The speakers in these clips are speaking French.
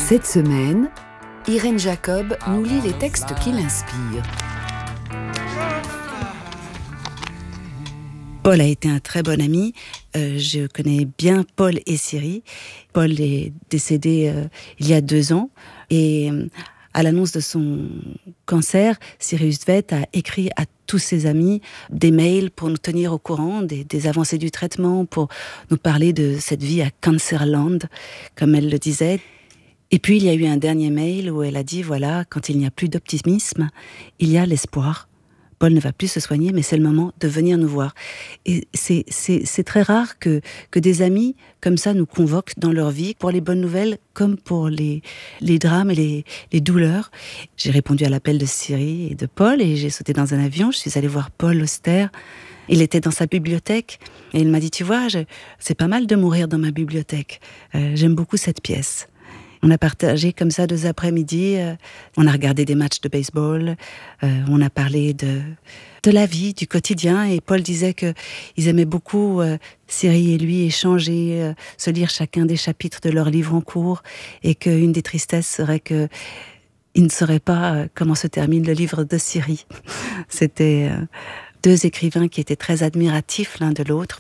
Cette semaine, Irène Jacob nous lit les textes qui l'inspirent. Paul a été un très bon ami. Je connais bien Paul et Siri. Paul est décédé il y a 2 ans. Et à l'annonce de son cancer, Sirius Vet a écrit à tous ses amis des mails pour nous tenir au courant des avancées du traitement, pour nous parler de cette vie à Cancerland, comme elle le disait. Et puis il y a eu un dernier mail où elle a dit, voilà, quand il n'y a plus d'optimisme, il y a l'espoir. Paul ne va plus se soigner, mais c'est le moment de venir nous voir. Et c'est très rare que des amis comme ça nous convoquent dans leur vie, pour les bonnes nouvelles comme pour les drames et les douleurs. J'ai répondu à l'appel de Siri et de Paul et j'ai sauté dans un avion. Je suis allée voir Paul Auster. Il était dans sa bibliothèque et il m'a dit, tu vois, c'est pas mal de mourir dans ma bibliothèque. J'aime beaucoup cette pièce. On a partagé comme ça 2 après-midi, on a regardé des matchs de baseball, on a parlé de la vie, du quotidien, et Paul disait qu'ils aimaient beaucoup, Siri et lui, échanger, se lire chacun des chapitres de leur livre en cours, et qu'une des tristesses serait qu'ils ne sauraient pas comment se termine le livre de Siri. C'était 2 écrivains qui étaient très admiratifs l'un de l'autre.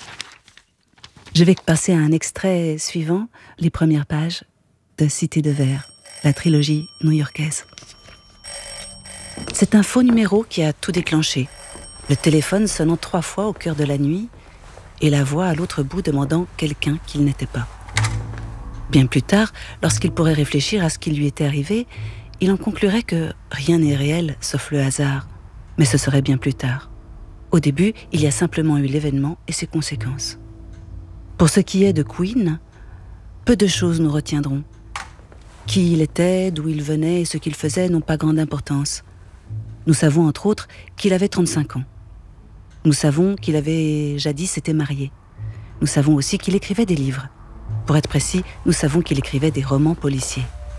Je vais passer à un extrait suivant, les premières pages de Cité de Verre, la trilogie new-yorkaise. C'est un faux numéro qui a tout déclenché. Le téléphone sonnant 3 fois au cœur de la nuit et la voix à l'autre bout demandant quelqu'un qu'il n'était pas. Bien plus tard, lorsqu'il pourrait réfléchir à ce qui lui était arrivé, il en conclurait que rien n'est réel sauf le hasard. Mais ce serait bien plus tard. Au début, il y a simplement eu l'événement et ses conséquences. Pour ce qui est de Queen, peu de choses nous retiendront. Qui il était, d'où il venait et ce qu'il faisait n'ont pas grande importance. Nous savons entre autres qu'il avait 35 ans. Nous savons qu'il avait jadis été marié. Nous savons aussi qu'il écrivait des livres. Pour être précis, nous savons qu'il écrivait des romans policiers.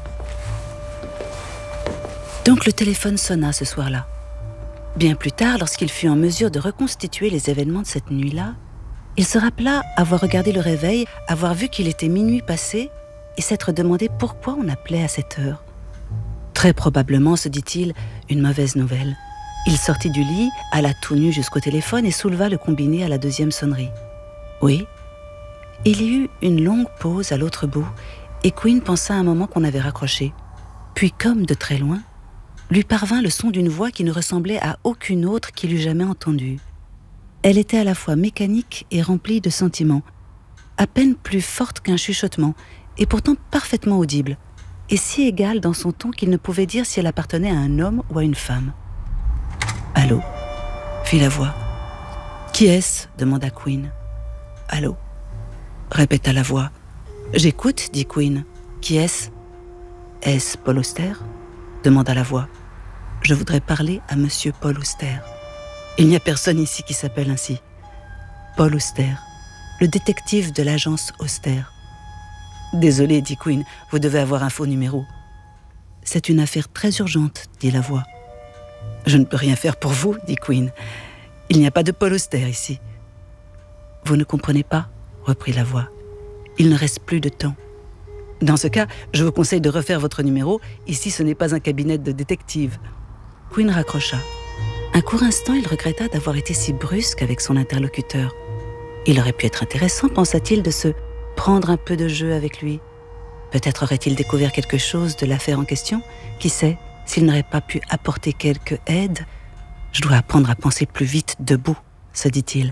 Donc le téléphone sonna ce soir-là. Bien plus tard, lorsqu'il fut en mesure de reconstituer les événements de cette nuit-là, il se rappela avoir regardé le réveil, avoir vu qu'il était minuit passé et s'être demandé pourquoi on appelait à cette heure. Très probablement, se dit-il, une mauvaise nouvelle. Il sortit du lit, alla tout nu jusqu'au téléphone et souleva le combiné à la 2e sonnerie. Oui, il y eut une longue pause à l'autre bout et Queen pensa un moment qu'on avait raccroché. Puis, comme de très loin, lui parvint le son d'une voix qui ne ressemblait à aucune autre qu'il eût jamais entendue. Elle était à la fois mécanique et remplie de sentiments, à peine plus forte qu'un chuchotement, et pourtant parfaitement audible, et si égale dans son ton qu'il ne pouvait dire si elle appartenait à un homme ou à une femme. « Allô ?» fit la voix. « Qui est-ce » demanda Queen. « Allô ?» répéta la voix. « J'écoute » dit Queen. « Qui est-ce » ? « Est-ce Paul Auster ?» demanda la voix. « Je voudrais parler à monsieur Paul Auster. » « Il n'y a personne ici qui s'appelle ainsi. »« Paul Auster, le détective de l'agence Auster. »« Désolé, dit Queen, vous devez avoir un faux numéro. »« C'est une affaire très urgente, dit la voix. »« Je ne peux rien faire pour vous, dit Queen. Il n'y a pas de Paul Auster ici. »« Vous ne comprenez pas, reprit la voix. Il ne reste plus de temps. Dans ce cas, je vous conseille de refaire votre numéro. Ici, ce n'est pas un cabinet de détective. » Queen raccrocha. Un court instant, il regretta d'avoir été si brusque avec son interlocuteur. Il aurait pu être intéressant, pensa-t-il, de se prendre un peu de jeu avec lui. Peut-être aurait-il découvert quelque chose de l'affaire en question. Qui sait, s'il n'aurait pas pu apporter quelque aide. « Je dois apprendre à penser plus vite debout, » se dit-il.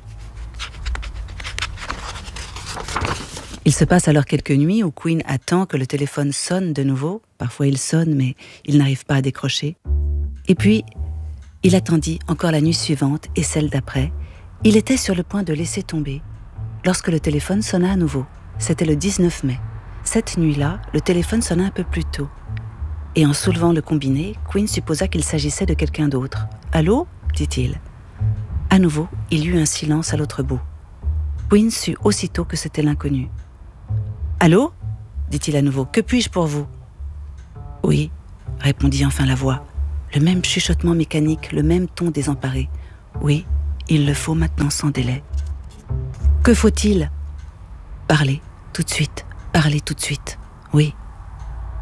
Il se passe alors quelques nuits où Queen attend que le téléphone sonne de nouveau. Parfois il sonne, mais il n'arrive pas à décrocher. Et puis, il attendit encore la nuit suivante et celle d'après. Il était sur le point de laisser tomber, lorsque le téléphone sonna à nouveau. C'était le 19 mai. Cette nuit-là, le téléphone sonna un peu plus tôt. Et en soulevant le combiné, Queen supposa qu'il s'agissait de quelqu'un d'autre. « Allô ?» dit-il. À nouveau, il y eut un silence à l'autre bout. Queen sut aussitôt que c'était l'inconnu. « Allô ?» dit-il à nouveau. « Que puis-je pour vous ?»« Oui » répondit enfin la voix. Le même chuchotement mécanique, le même ton désemparé. « Oui, il le faut maintenant sans délai. »« Que faut-il ?»« Parler, tout de suite. Parler tout de suite. Oui. »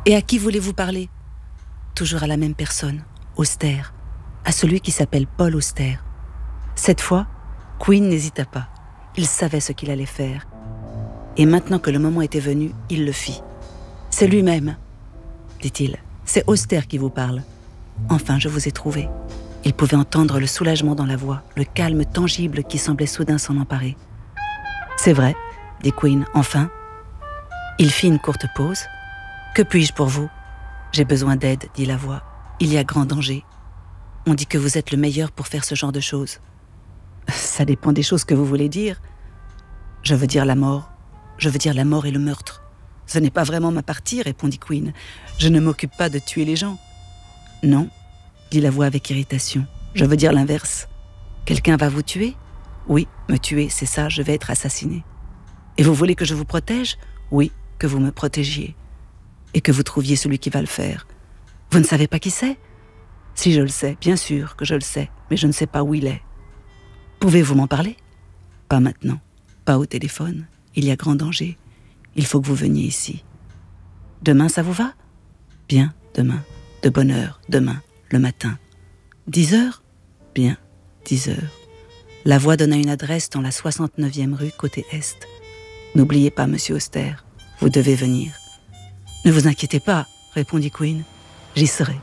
Et à qui voulez-vous parler ? Toujours à la même personne, Auster, à celui qui s'appelle Paul Auster. Cette fois, Quinn n'hésita pas. Il savait ce qu'il allait faire. Et maintenant que le moment était venu, il le fit. « C'est lui-même, dit-il. C'est Auster qui vous parle. Enfin, je vous ai trouvé. » Il pouvait entendre le soulagement dans la voix, le calme tangible qui semblait soudain s'en emparer. « C'est vrai, dit Quinn, enfin. » Il fit une courte pause. « Que puis-je pour vous ? » « J'ai besoin d'aide, dit la voix. Il y a grand danger. On dit que vous êtes le meilleur pour faire ce genre de choses. » Ça dépend des choses que vous voulez dire. Je veux dire la mort. Je veux dire la mort et le meurtre. Ce n'est pas vraiment ma partie, répondit Quinn. Je ne m'occupe pas de tuer les gens. Non, dit la voix avec irritation. Je veux dire l'inverse. Quelqu'un va vous tuer ? Oui, me tuer, c'est ça, je vais être assassiné. Et vous voulez que je vous protège ? Oui, que vous me protégiez. Et que vous trouviez celui qui va le faire. Vous ne savez pas qui c'est ? Si je le sais, bien sûr que je le sais, mais je ne sais pas où il est. Pouvez-vous m'en parler ? Pas maintenant, pas au téléphone. Il y a grand danger. Il faut que vous veniez ici. Demain, ça vous va ? Bien, demain. De bonne heure, demain, le matin. 10 heures ? Bien, 10 heures. La voix donna une adresse dans la 69e rue, côté est. N'oubliez pas, monsieur Auster, vous devez venir. Ne vous inquiétez pas, répondit Quinn. J'y serai.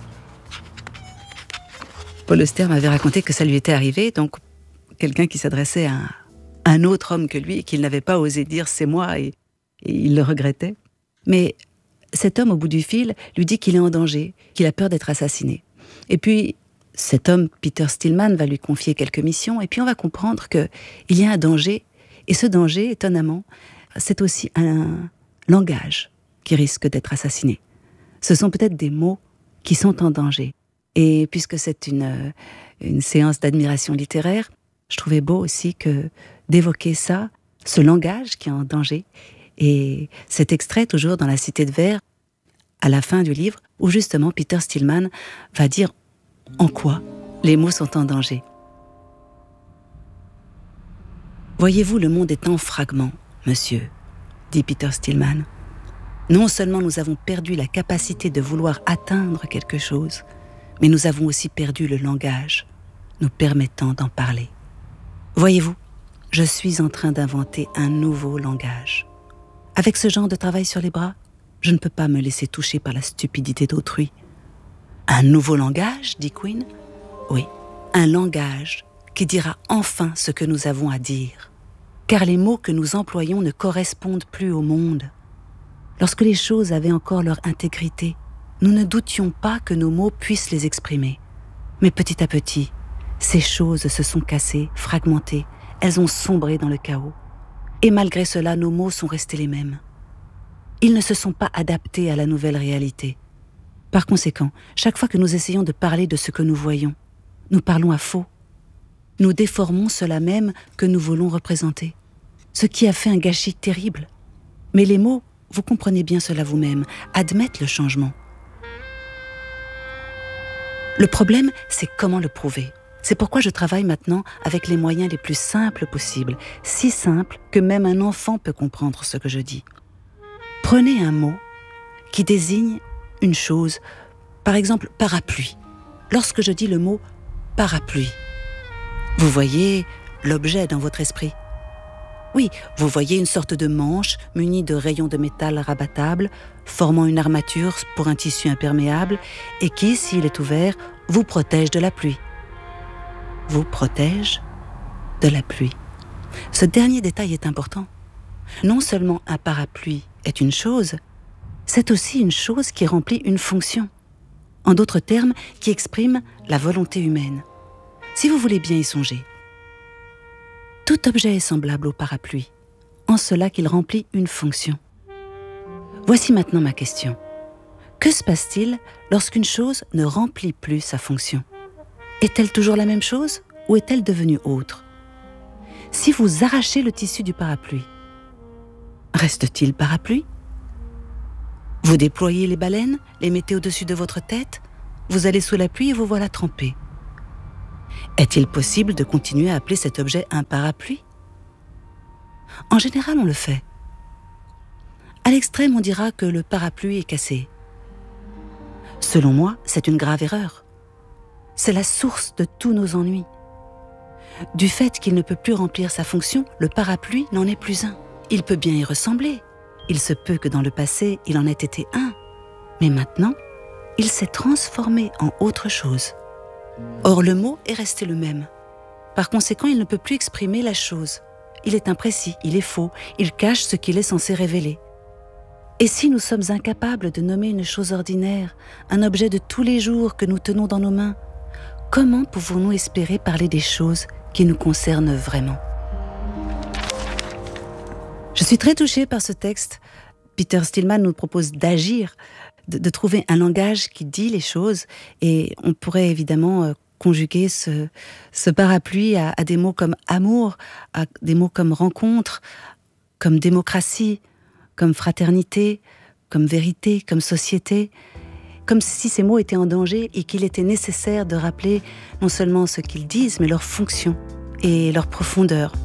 Paul Auster m'avait raconté que ça lui était arrivé, donc quelqu'un qui s'adressait à un autre homme que lui et qu'il n'avait pas osé dire « c'est moi » et il le regrettait. Mais cet homme, au bout du fil, lui dit qu'il est en danger, qu'il a peur d'être assassiné. Et puis, cet homme, Peter Stillman, va lui confier quelques missions et puis on va comprendre qu'il y a un danger. Et ce danger, étonnamment, c'est aussi un langage qui risque d'être assassiné. Ce sont peut-être des mots qui sont en danger. Et puisque c'est une séance d'admiration littéraire, je trouvais beau aussi d'évoquer ça, ce langage qui est en danger. Et cet extrait, toujours dans La Cité de Verre, à la fin du livre, où justement Peter Stillman va dire en quoi les mots sont en danger. Voyez-vous, le monde est en fragments, monsieur, dit Peter Stillman. Non seulement nous avons perdu la capacité de vouloir atteindre quelque chose, mais nous avons aussi perdu le langage, nous permettant d'en parler. Voyez-vous, je suis en train d'inventer un nouveau langage. Avec ce genre de travail sur les bras, je ne peux pas me laisser toucher par la stupidité d'autrui. Un nouveau langage, dit Quinn ? Oui, un langage qui dira enfin ce que nous avons à dire. Car les mots que nous employons ne correspondent plus au monde. Lorsque les choses avaient encore leur intégrité, nous ne doutions pas que nos mots puissent les exprimer. Mais petit à petit, ces choses se sont cassées, fragmentées, elles ont sombré dans le chaos. Et malgré cela, nos mots sont restés les mêmes. Ils ne se sont pas adaptés à la nouvelle réalité. Par conséquent, chaque fois que nous essayons de parler de ce que nous voyons, nous parlons à faux. Nous déformons cela même que nous voulons représenter, ce qui a fait un gâchis terrible. Mais les mots, vous comprenez bien cela vous-même, admettent le changement. Le problème, c'est comment le prouver. C'est pourquoi je travaille maintenant avec les moyens les plus simples possibles, si simples que même un enfant peut comprendre ce que je dis. Prenez un mot qui désigne une chose, par exemple parapluie. Lorsque je dis le mot parapluie, vous voyez l'objet dans votre esprit. Oui, vous voyez une sorte de manche munie de rayons de métal rabattables, formant une armature pour un tissu imperméable et qui, s'il est ouvert, vous protège de la pluie. Vous protège de la pluie. Ce dernier détail est important. Non seulement un parapluie est une chose, c'est aussi une chose qui remplit une fonction. En d'autres termes, qui exprime la volonté humaine. Si vous voulez bien y songer, tout objet est semblable au parapluie, en cela qu'il remplit une fonction. Voici maintenant ma question. Que se passe-t-il lorsqu'une chose ne remplit plus sa fonction ? Est-elle toujours la même chose ou est-elle devenue autre ? Si vous arrachez le tissu du parapluie, reste-t-il parapluie ? Vous déployez les baleines, les mettez au-dessus de votre tête, vous allez sous la pluie et vous voilà trempé. Est-il possible de continuer à appeler cet objet un parapluie ? En général, on le fait. À l'extrême, on dira que le parapluie est cassé, Selon moi, c'est une grave erreur. C'est la source de tous nos ennuis. Du fait qu'il ne peut plus remplir sa fonction, le parapluie n'en est plus un. Il peut bien y ressembler. Il se peut que dans le passé, il en ait été un. Mais maintenant, il s'est transformé en autre chose. Or, le mot est resté le même. Par conséquent, il ne peut plus exprimer la chose. Il est imprécis, il est faux, il cache ce qu'il est censé révéler. Et si nous sommes incapables de nommer une chose ordinaire, un objet de tous les jours que nous tenons dans nos mains, comment pouvons-nous espérer parler des choses qui nous concernent vraiment ? Je suis très touchée par ce texte. Peter Stillman nous propose d'agir, de trouver un langage qui dit les choses, et on pourrait évidemment conjuguer ce parapluie à des mots comme amour, à des mots comme rencontre, comme démocratie, comme fraternité, comme vérité, comme société, comme si ces mots étaient en danger et qu'il était nécessaire de rappeler non seulement ce qu'ils disent, mais leur fonction et leur profondeur.